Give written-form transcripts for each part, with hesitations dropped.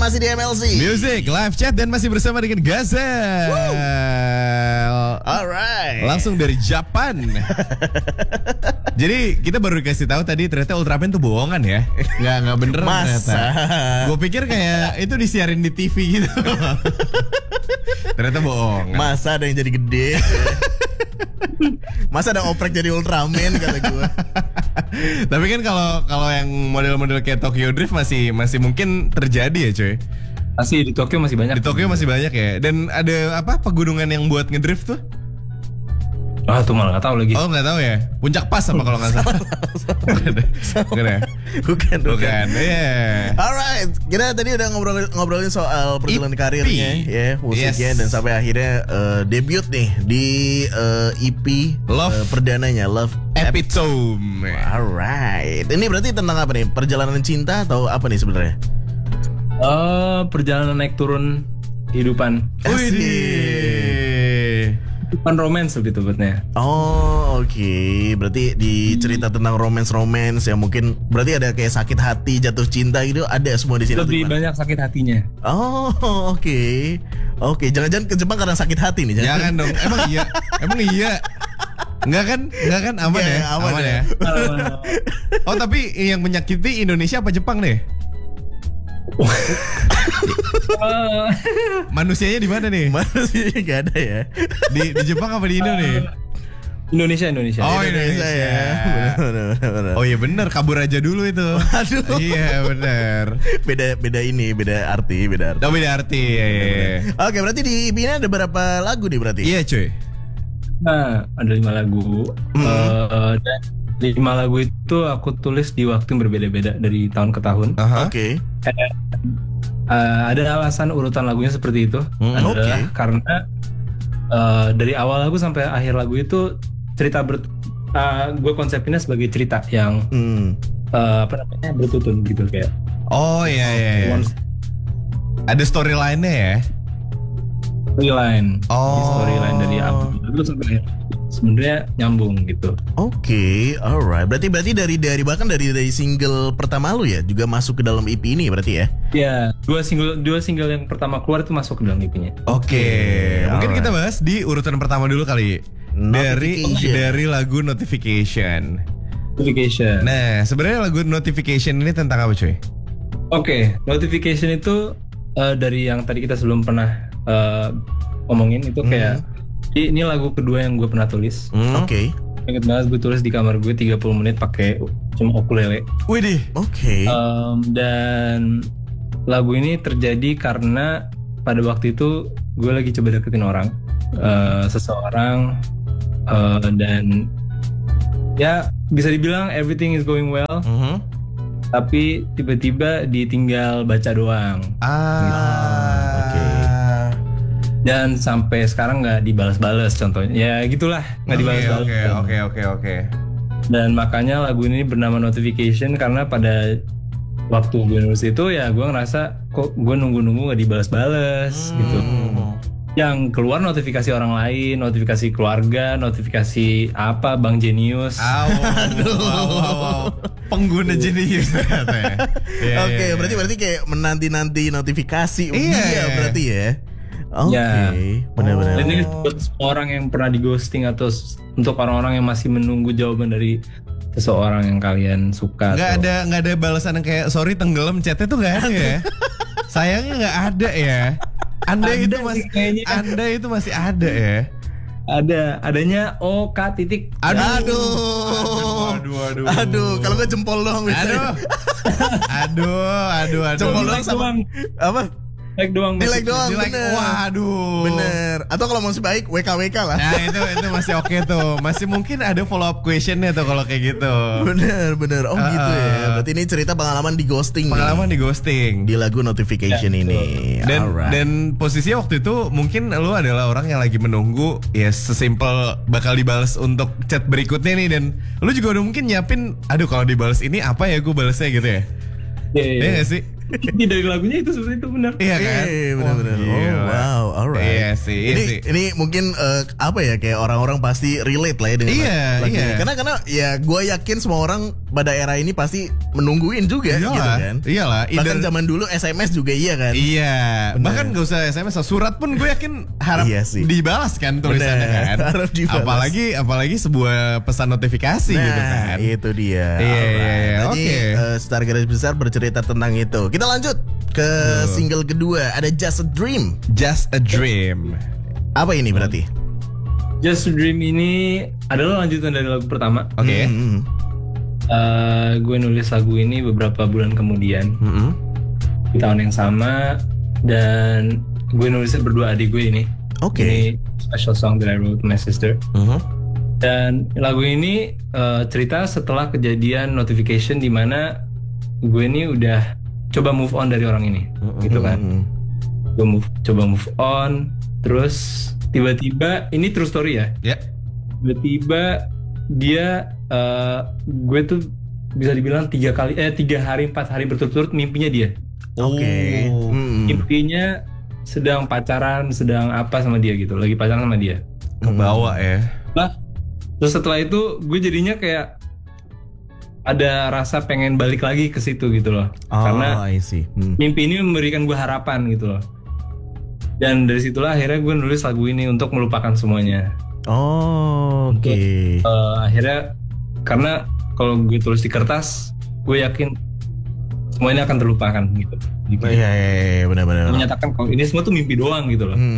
masih di MLC Music, live chat dan masih bersama dengan Gazel. Alright. Langsung dari Japan. Jadi kita baru dikasih tahu tadi ternyata Ultraman tuh bohongan ya. Nggak bener ternyata. Gue pikir kayak itu disiarin di TV gitu. Ternyata bohong. Masa ada yang jadi gede? Masa ada oprek jadi Ultraman kata gue. Tapi kan kalau yang model-model kayak Tokyo Drift masih mungkin terjadi ya cuy. Masih di Tokyo masih banyak. Di Tokyo masih banyak ya. Dan ada apa pegunungan yang buat ngedrift tuh? Ah tuh malah nggak tahu lagi. Oh nggak tahu ya. Puncak Pas apa kalau nggak salah? Bukan ya? Bukan. Yeah. Alright, kita tadi udah ngobrolin soal perjalanan karirnya, ya musiknya, dan sampai akhirnya debut nih di EP Love perdananya, Love Epitome. Alright, ini berarti tentang apa nih? Perjalanan cinta atau apa nih sebenarnya? Perjalanan naik turun kehidupan. Bukan romance lebih tepatnya. Oh oke. Berarti di cerita tentang romance yang mungkin berarti ada kayak sakit hati, jatuh cinta gitu, ada semua di sini. Lebih banyak sakit hatinya. Oh oke. Jangan-jangan ke Jepang karena sakit hati nih? Jangan dong. Emang iya. Enggak kan aman ya. Aman ya. Oh tapi yang menyakiti Indonesia apa Jepang deh? Manusianya di mana nih? Manusianya gak ada ya. Di Jepang apa di Indo nih? Indonesia. Oh Indonesia ya. Benar. Oh iya benar, kabur aja dulu itu. Aduh. Iya benar. Beda arti. Oh beda arti. Iya. Oke, berarti di EP ini ada berapa lagu nih berarti? Iya cuy. Nah, ada 5 lagu. Dan 5 lagu itu aku tulis di waktu yang berbeda-beda dari tahun ke tahun. Oke. Ada alasan urutan lagunya seperti itu. Adalah karena dari awal lagu sampai akhir lagu itu cerita gue konsepinnya sebagai cerita yang bertutur gitu kayak. Oh iya. Ada storyline-nya ya? Storyline. Storyline dari awal lagu sampai akhir. Sebenarnya nyambung gitu. Oke, alright. Berarti dari bahkan dari single pertama lu ya juga masuk ke dalam EP ini berarti ya? Iya, dua single yang pertama keluar itu masuk ke dalam EP-nya. Oke. Mungkin kita bahas di urutan pertama dulu kali. Dari lagu Notification. Nah, sebenarnya lagu Notification ini tentang apa cuy? Oke, Notification itu dari yang tadi kita sebelum pernah omongin itu kayak ini lagu kedua yang gue pernah tulis. Oke. Ingat banget gue tulis di kamar gue 30 menit pakai cuma ukulele. Widih. Oke. Dan lagu ini terjadi karena pada waktu itu gue lagi coba deketin orang, seseorang, dan ya bisa dibilang everything is going well. Tapi tiba-tiba ditinggal baca doang. Oke. Dan sampai sekarang nggak dibalas-balas contohnya. Ya gitulah, nggak dibalas-balas. Oke. Dan makanya lagu ini bernama Notification karena pada waktu gue nulis itu ya gue ngerasa kok gue nunggu nggak dibalas-balas gitu. Yang keluar notifikasi orang lain, notifikasi keluarga, notifikasi apa Bang Genius. Aduh. Pengguna Genius ternyata. Oke, berarti kayak menanti notifikasi. Iya berarti ya. Oke, benar-benar. Dan ini buat orang yang pernah di ghosting atau untuk orang-orang yang masih menunggu jawaban dari seseorang yang kalian suka. Nggak ada balasan yang kayak sorry tenggelam chatnya tuh nggak ada ya. Sayangnya nggak ada ya. Anda itu masih ada ya. Adanya OK titik. Aduh. Kalau gue jempol doang bisa. Aduh. Jempol doang sama apa? Like doang. Bener. Waduh. Bener. Atau kalau masih baik WK lah. Nah itu masih oke tuh. Masih mungkin ada follow up questionnya tuh kalau kayak gitu. Bener. Oh gitu ya. Berarti ini cerita pengalaman di ghosting. Di lagu Notification ini. Dan posisinya waktu itu mungkin lu adalah orang yang lagi menunggu ya sesimpel bakal dibalas untuk chat berikutnya nih. Dan lu juga udah mungkin nyiapin, aduh kalau dibalas ini apa ya gue balasnya gitu ya. Iya. Gak sih? Inti dari lagunya itu seperti itu benar. Iya kan? Benar-benar. Oh wow, alright. Iya sih. Ini mungkin apa ya, kayak orang-orang pasti relate lah ya dengan lagu ini. Karena ya gue yakin semua orang pada era ini pasti menungguin juga gitu kan. Iyalah. Bahkan zaman dulu SMS juga iya kan. Iya. Bener. Bahkan gak usah SMS, surat pun gue yakin harap dibalas kan tulisannya kan. Harap dibalas. Apalagi sebuah pesan notifikasi gitu kan. Itu dia. Iya. Oke. Secara garis besar bercerita tentang itu. Kita lanjut ke single kedua, ada Just a Dream. Just a Dream. Apa ini berarti? Just a Dream ini adalah lanjutan dari lagu pertama. Oke. Gue nulis lagu ini beberapa bulan kemudian di tahun yang sama, dan gue nulisnya berdua adik gue ini. Oke. Ini special song that I wrote with my sister. Dan lagu ini cerita setelah kejadian notification di mana gue ini udah coba move on dari orang ini, gitu kan. Gue coba move on, terus tiba-tiba ini true story ya. Tiba-tiba dia gue tuh bisa dibilang 3 hari 4 hari berturut-turut mimpinya dia. Mimpinya sedang pacaran, sedang apa sama dia gitu, lagi pacaran sama dia. Kebawa ya. Lah, terus setelah itu gue jadinya kayak ada rasa pengen balik lagi ke situ gitu loh. Karena mimpi ini memberikan gue harapan gitu loh. Dan dari situlah akhirnya gue nulis lagu ini untuk melupakan semuanya. Akhirnya karena kalau gue tulis di kertas, gue yakin semuanya akan terlupakan gitu. Iya, benar-benar. Menyatakan kalau ini semua tuh mimpi doang gitu loh.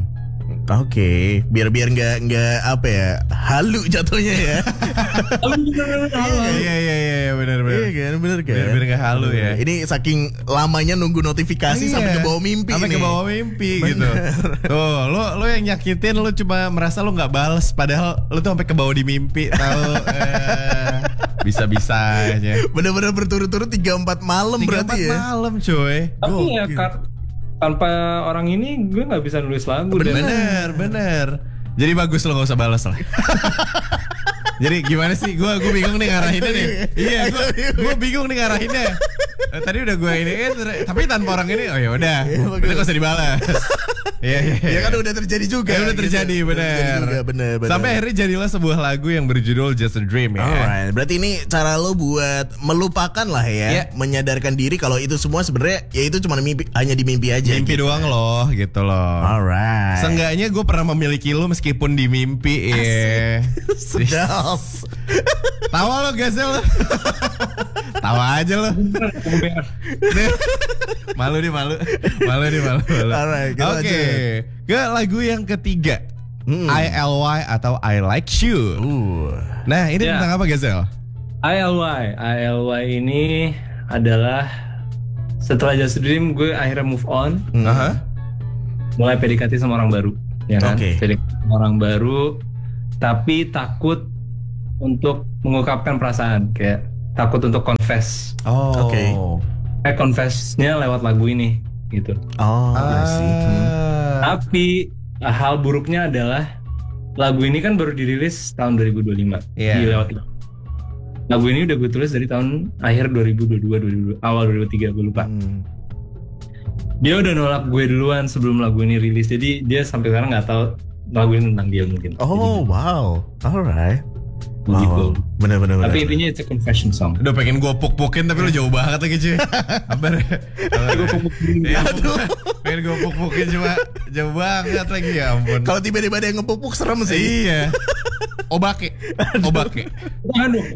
Biar nggak apa ya, halu jatuhnya ya. Iya benar. Iya kan, benar kan. Biar nggak halu ya. Ini saking lamanya nunggu notifikasi sampai ke bawah mimpi. Sampai ke bawah mimpi gitu. Tuh, lo yang nyakitin, lo cuma merasa lo nggak bales, padahal lo tuh sampai ke bawah di mimpi, tahu? Bisa-bisanya. Bener-bener berturut-turut 3-4 malam berarti ya. 3-4 malam coy. Tapi ya tanpa orang ini gue nggak bisa nulis lagu. Bener. Jadi bagus lo nggak usah balas lah. Jadi gimana sih? Gue bingung nih ngarahinnya nih. Iya, gue bingung nih ngarahinnya. Tadi udah gue ini, tapi tanpa orang ini, oh ya udah, nggak usah dibalas. Iya. Ya kan udah terjadi juga. Udah terjadi, bener. Sampai akhirnya jadilah sebuah lagu yang berjudul Just a Dream ya. Alright, berarti ini cara lo buat melupakan lah ya, menyadarkan diri kalau itu semua sebenarnya ya itu cuma mimpi, hanya di mimpi aja. Mimpi gitu. doang loh, gitu loh. Alright. Seenggaknya gue pernah memiliki lo meskipun di mimpi. Sedap. Tawa lo Gazel lo. Tawa aja lo. Malu. Alright, Oke. Ke lagu yang ketiga, ILY atau I Like You. Nah, ini tentang apa Gazel? ILY ini adalah setelah Just a Dream gue akhirnya move on. Mulai PDKT sama orang baru, ya kan? PDKT sama orang baru, tapi takut untuk mengungkapkan perasaan, kayak takut untuk confess. Kayak confessnya lewat lagu ini gitu. Tapi hal buruknya adalah lagu ini kan baru dirilis tahun 2025. Lagu ini udah gue tulis dari tahun akhir 2022, awal 2023, gue lupa. Dia udah nolak gue duluan sebelum lagu ini rilis, jadi dia sampai sekarang nggak tahu lagu ini tentang dia mungkin. Wow, alright. Gitu. Bener. Tapi intinya it's a confession song. Udah pengen gue puk-pukin tapi lo jauh banget lagi cuy. Kabar. Gue puk-pukin. Pengen gue puk-pukin cuma jauh banget lagi, ya ampun. Kalau tiba-tiba ada yang ngepuk-puk serem sih. Iya. Obake. Aduh.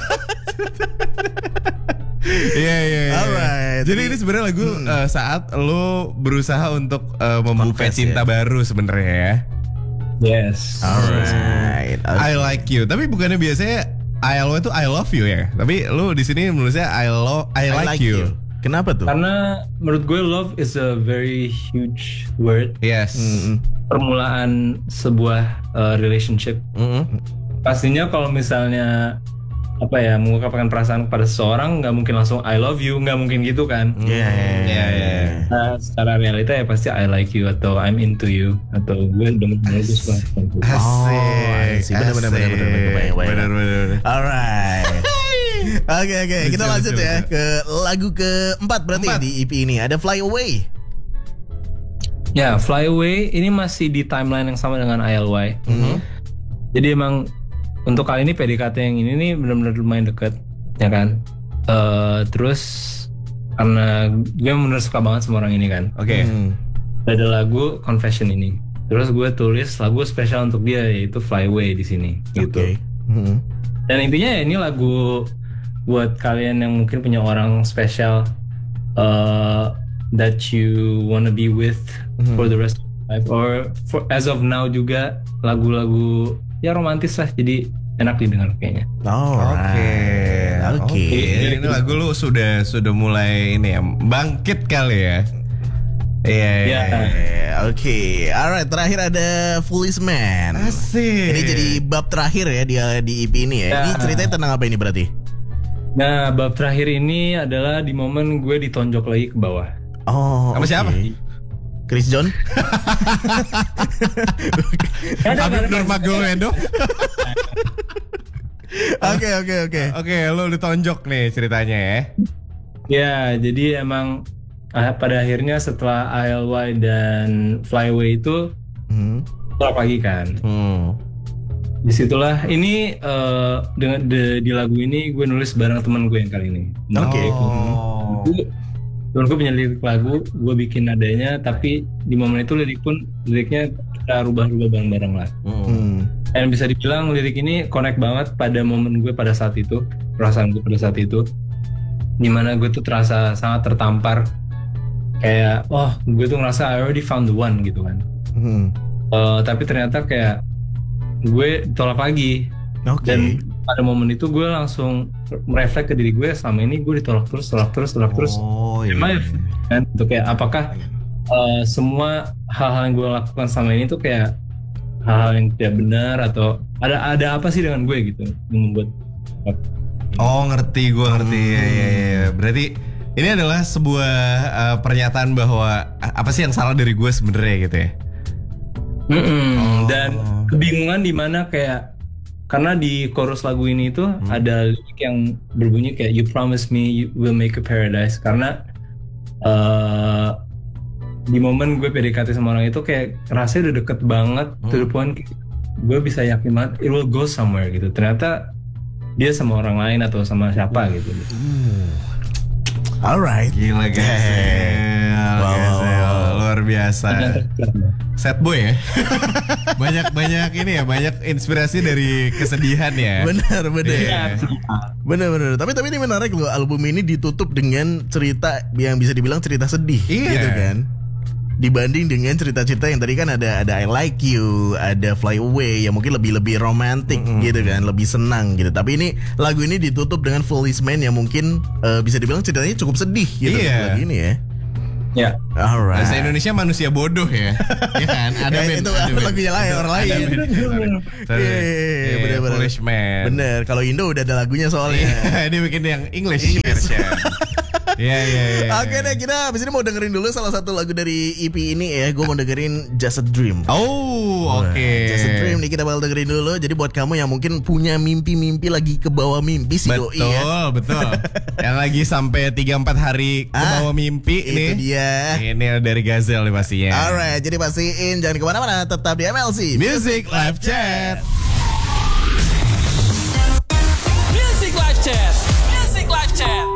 Iya. Alright. Jadi ini sebenarnya lagu saat lo berusaha untuk membuka cinta baru sebenarnya ya. Yes. Alright. I like you. Tapi bukannya biasanya ILO itu I love you ya. Tapi lu di sini menulisnya I like you. Kenapa tuh? Karena menurut gue love is a very huge word. Yes. Permulaan sebuah relationship. Pastinya kalau misalnya mengungkapkan perasaan kepada seseorang, nggak mungkin langsung I love you, nggak mungkin gitu kan? Iya. Nah, secara realita ya pasti I like you atau I'm into you atau gue udah bagus lah. Asik. Bener. Bener. Alright. Oke, kita lanjut ya ke lagu keempat berarti ya di EP ini. Ada Fly Away. Ya, Fly Away ini masih di timeline yang sama dengan ILY. Jadi emang untuk kali ini PDKT yang ini nih benar-benar lumayan deket, ya kan. Terus karena gue bener suka banget sama orang ini kan. Oke. Ada lagu Confession ini. Terus gue tulis lagu spesial untuk dia yaitu Fly Away di sini. Gitu. Dan intinya ya ini lagu buat kalian yang mungkin punya orang spesial. That you wanna be with for the rest of life, or for, as of now juga lagu-lagu ya romantis lah, jadi enak didengar kayaknya. Oke. Ini lagu lu sudah mulai ini ya bangkit kali ya. Iya. Oke. Alright, terakhir ada Foolish Man. Asik. Ini jadi bab terakhir ya dia di EP ini ya. Ini ceritanya tentang apa ini berarti? Nah, bab terakhir ini adalah di momen gue ditonjok lagi ke bawah. Sama siapa? Chris John. Habib Nurmagomedov. Oke, lo ditonjok nih ceritanya ya. Ya, jadi emang pada akhirnya setelah ILY dan Fly Away itu tolak lagi kan. Disitulah ini dengan di lagu ini gue nulis bareng teman gue yang kali ini. Temen gue punya lirik lagu, gue bikin nadanya, tapi di momen itu liriknya kita rubah-rubah bareng-bareng lah. Dan bisa dibilang lirik ini connect banget pada momen gue pada saat itu, perasaan gue pada saat itu, dimana gue tuh terasa sangat tertampar, kayak gue tuh ngerasa I already found the one gitu kan. Tapi ternyata kayak gue ditolak lagi. Dan pada momen itu gue langsung mereflek ke diri gue, selama ini gue ditolak terus. Kan itu kayak apakah semua hal-hal yang gue lakukan selama ini tuh kayak hal-hal yang tidak benar, atau ada apa sih dengan gue gitu yang membuat ngerti. Ya. Berarti ini adalah sebuah pernyataan bahwa apa sih yang salah dari gue sebenarnya gitu ya. Dan kebingungan di mana kayak karena di chorus lagu ini itu ada lirik yang berbunyi kayak you promise me you will make a paradise, karena di momen gue PDKT sama orang itu kayak rasanya udah deket banget to the point gue bisa yakin banget it will go somewhere gitu. Ternyata dia sama orang lain atau sama siapa gitu. Alright. Gila guys. Luar biasa. Sad boy ya. banyak ini ya, banyak inspirasi dari kesedihan ya. Benar. Yeah. Benar. Tapi ini menarik loh, album ini ditutup dengan cerita yang bisa dibilang cerita sedih gitu kan. Dibanding dengan cerita-cerita yang tadi kan ada I Like You, ada Fly Away yang mungkin lebih romantis gitu kan, lebih senang gitu. Tapi ini lagu ini ditutup dengan Foolish Man yang mungkin bisa dibilang ceritanya cukup sedih gitu lagu ini ya. Ya. Alright. Bahasa Indonesia manusia bodoh ya. Ya kan? Ada band. Itu lagunya lain, orang lain. Bener. Foolish Man. Bener. Kalau Indo udah ada lagunya soalnya. Dia bikin yang English version. Iya. Oke deh, kita abis ini mau dengerin dulu salah satu lagu dari EP ini ya. Gue mau dengerin Just a Dream. Oke. Just a Dream nih kita bakal dengerin dulu. Jadi buat kamu yang mungkin punya mimpi-mimpi lagi ke bawah mimpi sih doi ya. Betul. Yang lagi sampai 3-4 hari ke bawah mimpi itu dia. Ini dari Gazel nih pastinya. Alright, jadi pastiin jangan kemana-mana, tetap di MLC Music Live Chat. Music Live Chat.